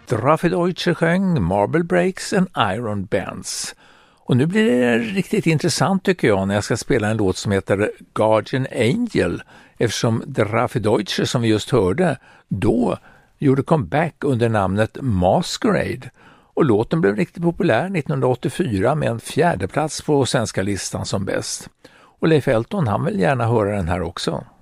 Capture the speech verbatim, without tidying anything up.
Draffy Deutsche sjöng Marble Breaks and Iron Bands. Och nu blir det riktigt intressant tycker jag när jag ska spela en låt som heter Guardian Angel, eftersom Draffy Deutsche som vi just hörde då gjorde comeback under namnet Masquerade. Och låten blev riktigt populär nittonhundraåttiofyra med en fjärde plats på svenska listan som bäst. Och Leif Elton han vill gärna höra den här också.